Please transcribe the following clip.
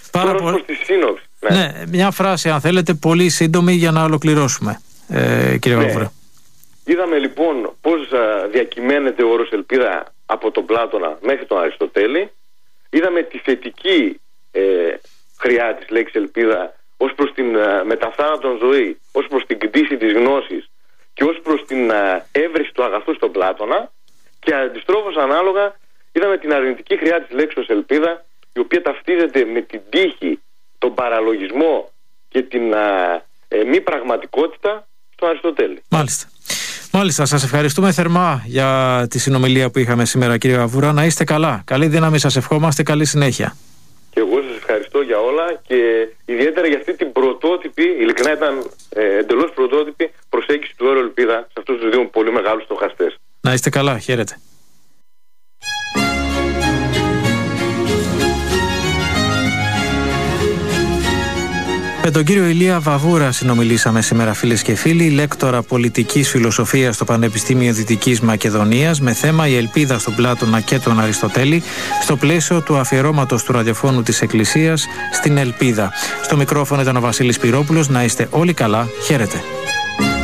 Πάρα Τώρα προς τη σύνοψη. Ναι, μια φράση αν θέλετε, πολύ σύντομη για να ολοκληρώσουμε, κύριε Βαβούρα. Είδαμε λοιπόν πώς διακυμαίνεται ο όρος ελπίδα από τον Πλάτωνα μέχρι τον Αριστοτέλη. Είδαμε τη θετική χρειά της λέξης ελπίδα ως προς την μεταθάνατον ζωή, ως προς την κτήση της γνώσης και ως προς την έβρεση του αγαθού στον Πλάτωνα. Και αντιστρόφως ανάλογα είδαμε την αρνητική χρειά της λέξης ελπίδα, η οποία ταυτίζεται με την τύχη, τον παραλογισμό και την μη πραγματικότητα του Αριστοτέλη. Μάλιστα, σας ευχαριστούμε θερμά για τη συνομιλία που είχαμε σήμερα, κύριε Βαβούρα. Να είστε καλά. Καλή δύναμη σας ευχόμαστε, καλή συνέχεια. Και εγώ σας ευχαριστώ για όλα και ιδιαίτερα για αυτή την πρωτότυπη, ειλικρινά ήταν εντελώς πρωτότυπη προσέγγιση του όρου ελπίδα σε αυτούς τους δύο πολύ μεγάλους στοχαστές. Να είστε καλά, χαίρετε. Με τον κύριο Ηλία Βαβούρα συνομιλήσαμε σήμερα, φίλες και φίλοι, λέκτορα πολιτικής φιλοσοφίας στο Πανεπιστήμιο Δυτικής Μακεδονίας, με θέμα η ελπίδα στον Πλάτωνα και τον Αριστοτέλη, στο πλαίσιο του αφιερώματος του ραδιοφώνου της Εκκλησίας στην Ελπίδα. Στο μικρόφωνο ήταν ο Βασίλης Πυρόπουλος. Να είστε όλοι καλά. Χαίρετε.